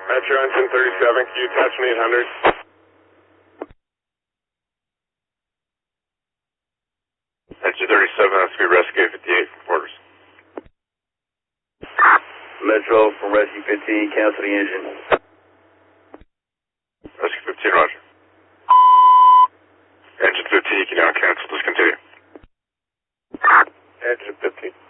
Metro Engine 37, can you attach an 800? Engine 37 has to be Rescue 58 from quarters. Metro from Rescue 15, cancel the engine. Rescue 15, roger. Engine 15, you can now cancel, just continue. Engine 15.